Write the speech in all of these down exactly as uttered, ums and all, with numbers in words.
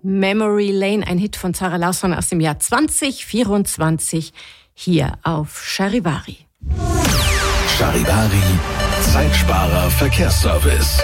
Memory Lane, ein Hit von Zara Larsson aus dem Jahr zwanzig vierundzwanzig, hier auf Charivari. Charivari, Zeitsparer Verkehrsservice.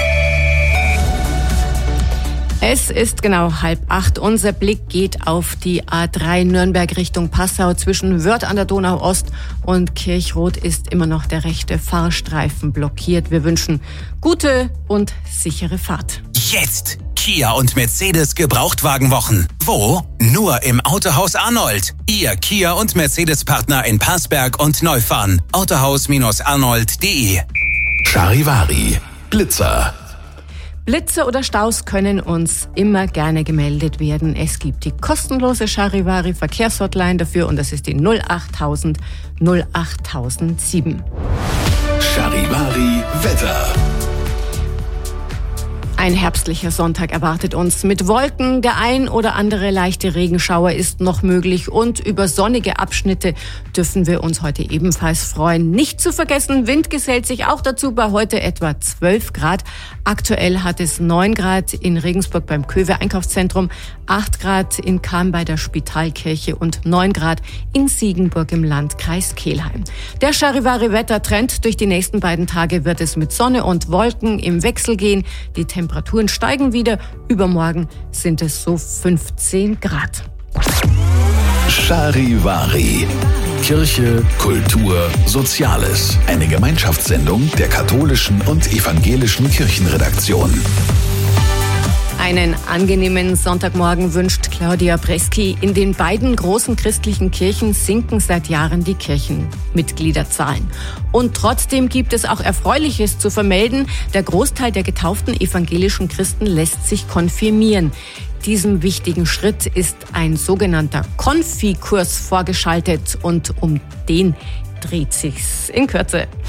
Es ist genau halb acht. Unser Blick geht auf die A drei Nürnberg Richtung Passau. Zwischen Wörth an der Donau Ost und Kirchrot ist immer noch der rechte Fahrstreifen blockiert. Wir wünschen gute und sichere Fahrt. Jetzt Kia und Mercedes Gebrauchtwagenwochen. Wo? Nur im Autohaus Arnold. Ihr Kia und Mercedes Partner in Passberg und Neufahren. autohaus arnold punkt de. Charivari, Blitzer. Blitze oder Staus können uns immer gerne gemeldet werden. Es gibt die kostenlose Charivari Verkehrshotline dafür und das ist die null achttausend null achttausendsieben. Charivari Wetter. Ein herbstlicher Sonntag erwartet uns mit Wolken. Der ein oder andere leichte Regenschauer ist noch möglich und über sonnige Abschnitte dürfen wir uns heute ebenfalls freuen. Nicht zu vergessen, Wind gesellt sich auch dazu, bei heute etwa zwölf Grad. Aktuell hat es neun Grad in Regensburg beim Köwe Einkaufszentrum, acht Grad in Cham bei der Spitalkirche und neun Grad in Siegenburg im Landkreis Kelheim. Der Charivari-Wettertrend: durch die nächsten beiden Tage wird es mit Sonne und Wolken im Wechsel gehen. Die Temperaturen steigen wieder. Übermorgen sind es so fünfzehn Grad. Charivari. Kirche, Kultur, Soziales. Eine Gemeinschaftssendung der katholischen und evangelischen Kirchenredaktion. Einen angenehmen Sonntagmorgen wünscht Claudia Breski. In den beiden großen christlichen Kirchen sinken seit Jahren die Kirchenmitgliederzahlen. Und trotzdem gibt es auch Erfreuliches zu vermelden. Der Großteil der getauften evangelischen Christen lässt sich konfirmieren. Diesem wichtigen Schritt ist ein sogenannter Konfikurs vorgeschaltet und um den dreht sich's in Kürze.